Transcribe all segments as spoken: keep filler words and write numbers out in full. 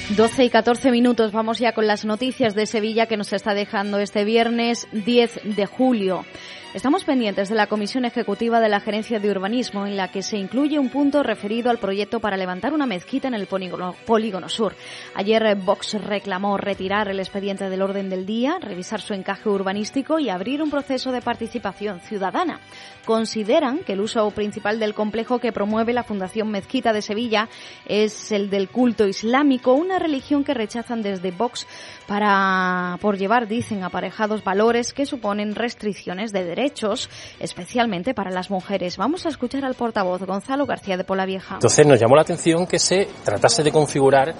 doce y catorce minutos, vamos ya con las noticias de Sevilla que nos está dejando este viernes diez de julio. Estamos pendientes de la Comisión Ejecutiva de la Gerencia de Urbanismo, en la que se incluye un punto referido al proyecto para levantar una mezquita en el polígono, polígono sur. Ayer Vox reclamó retirar el expediente del orden del día, revisar su encaje urbanístico y abrir un proceso de participación ciudadana. Consideran que el uso principal del complejo que promueve la Fundación Mezquita de Sevilla es el del culto islámico, una religión que rechazan desde Vox para por llevar, dicen, aparejados valores que suponen restricciones de derechos, especialmente para las mujeres. Vamos a escuchar al portavoz Gonzalo García de Polavieja. Entonces nos llamó la atención que se tratase de configurar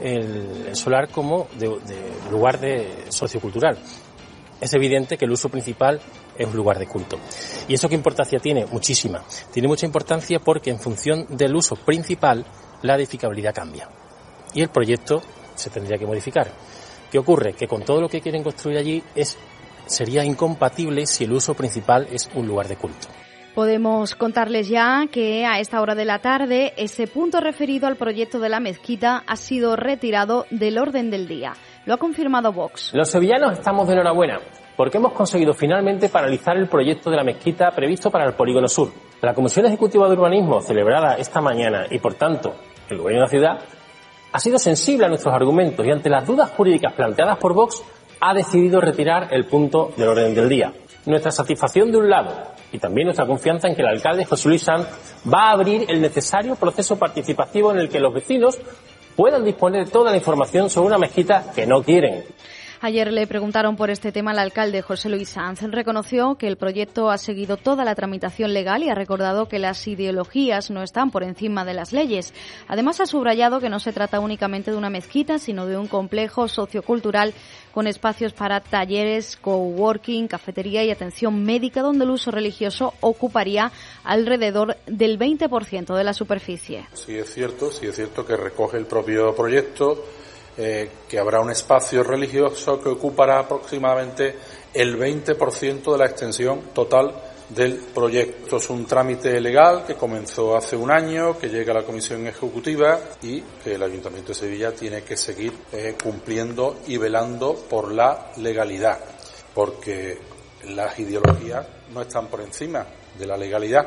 el, el solar como de, de lugar de sociocultural. Es evidente que el uso principal es un lugar de culto. ¿Y eso qué importancia tiene? Muchísima. Tiene mucha importancia porque en función del uso principal la edificabilidad cambia y el proyecto se tendría que modificar. ¿Qué ocurre? Que con todo lo que quieren construir allí es sería incompatible si el uso principal es un lugar de culto. Podemos contarles ya que a esta hora de la tarde ese punto referido al proyecto de la mezquita ha sido retirado del orden del día. Lo ha confirmado Vox. Los sevillanos estamos de enhorabuena porque hemos conseguido finalmente paralizar el proyecto de la mezquita previsto para el Polígono Sur. La Comisión Ejecutiva de Urbanismo, celebrada esta mañana y, por tanto, el Gobierno de la ciudad, ha sido sensible a nuestros argumentos y ante las dudas jurídicas planteadas por Vox ha decidido retirar el punto del orden del día. Nuestra satisfacción de un lado y también nuestra confianza en que el alcalde José Luis Sanz va a abrir el necesario proceso participativo en el que los vecinos puedan disponer de toda la información sobre una mezquita que no quieren. Ayer le preguntaron por este tema al alcalde José Luis Sanz. Reconoció que el proyecto ha seguido toda la tramitación legal y ha recordado que las ideologías no están por encima de las leyes. Además, ha subrayado que no se trata únicamente de una mezquita, sino de un complejo sociocultural con espacios para talleres, coworking, cafetería y atención médica, donde el uso religioso ocuparía alrededor del veinte por ciento de la superficie. Sí es cierto, sí es cierto que recoge el propio proyecto Eh, que habrá un espacio religioso que ocupará aproximadamente el veinte por ciento de la extensión total del proyecto. Es un trámite legal que comenzó hace un año, que llega a la Comisión Ejecutiva y que el Ayuntamiento de Sevilla tiene que seguir eh, cumpliendo y velando por la legalidad, porque las ideologías no están por encima de la legalidad.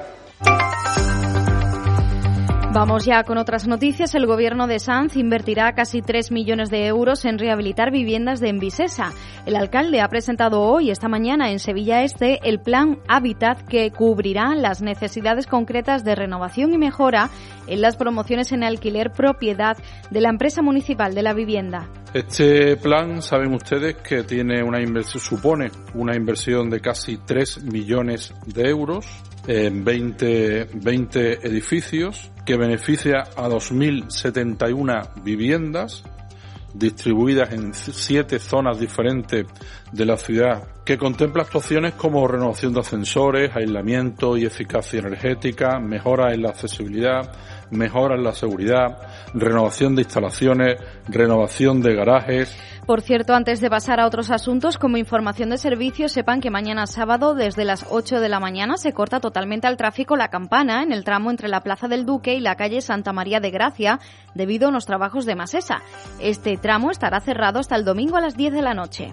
Vamos ya con otras noticias. El gobierno de Sanz invertirá casi tres millones de euros en rehabilitar viviendas de Envisesa. El alcalde ha presentado hoy, esta mañana, en Sevilla Este, el plan Hábitat que cubrirá las necesidades concretas de renovación y mejora en las promociones en alquiler propiedad de la empresa municipal de la vivienda. Este plan, saben ustedes que tiene una inversión, supone una inversión de casi tres millones de euros en veinte, veinte edificios, que beneficia a dos mil setenta y una viviendas distribuidas en siete zonas diferentes de la ciudad, que contempla actuaciones como renovación de ascensores, aislamiento y eficacia energética, mejora en la accesibilidad, mejora en la seguridad, renovación de instalaciones, renovación de garajes. Por cierto, antes de pasar a otros asuntos, como información de servicios, sepan que mañana sábado, desde las ocho de la mañana, se corta totalmente al tráfico La Campana en el tramo entre la Plaza del Duque y la calle Santa María de Gracia, debido a unos trabajos de Masesa. Este tramo estará cerrado hasta el domingo a las diez de la noche.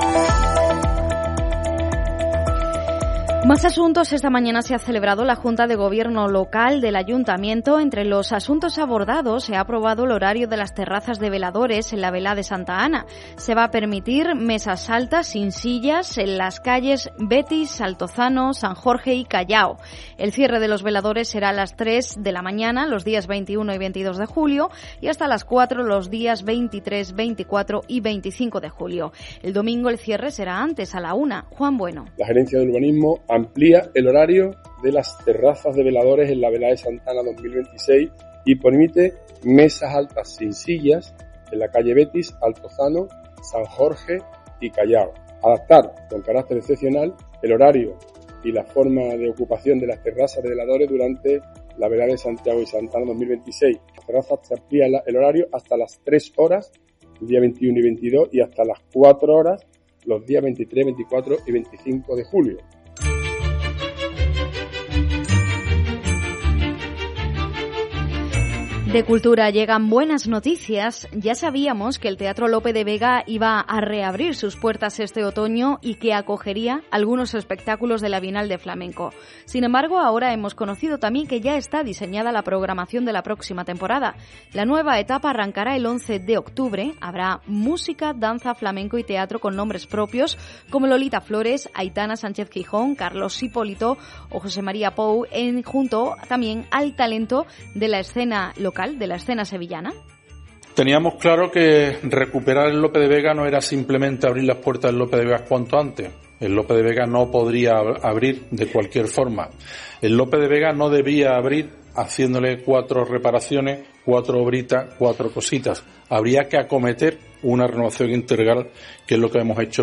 Más asuntos. Esta mañana se ha celebrado la Junta de Gobierno Local del Ayuntamiento. Entre los asuntos abordados se ha aprobado el horario de las terrazas de veladores en la Velá de Santa Ana. Se va a permitir mesas altas sin sillas en las calles Betis, Altozano, San Jorge y Callao. El cierre de los veladores será a las tres de la mañana los días veintiuno y veintidós de julio y hasta las cuatro los días veintitrés, veinticuatro y veinticinco de julio. El domingo el cierre será antes, a la una. Juan Bueno. La Gerencia de Urbanismo amplía el horario de las terrazas de veladores en la Velá de Santa Ana dos mil veintiséis y permite mesas altas sin sillas en la calle Betis, Altozano, San Jorge y Callao. Adaptar con carácter excepcional el horario y la forma de ocupación de las terrazas de veladores durante la Velá de Santiago y Santa Ana dos mil veintiséis. Las terrazas se amplía el horario hasta las tres horas el día veintiuno y veintidós y hasta las cuatro horas los días veintitrés, veinticuatro y veinticinco de julio. De cultura llegan buenas noticias. Ya sabíamos que el Teatro Lope de Vega iba a reabrir sus puertas este otoño y que acogería algunos espectáculos de la Bienal de Flamenco. Sin embargo, ahora hemos conocido también que ya está diseñada la programación de la próxima temporada. La nueva etapa arrancará el once de octubre. Habrá música, danza, flamenco y teatro con nombres propios como Lolita Flores, Aitana Sánchez Gijón, Carlos Hipólito o José María Pou, en, junto también al talento de la escena local, de la escena sevillana. Teníamos claro que recuperar el Lope de Vega no era simplemente abrir las puertas del Lope de Vega cuanto antes. El Lope de Vega no podría abrir de cualquier forma. El Lope de Vega no debía abrir haciéndole cuatro reparaciones, cuatro obritas, cuatro cositas. Habría que acometer una renovación integral, que es lo que hemos hecho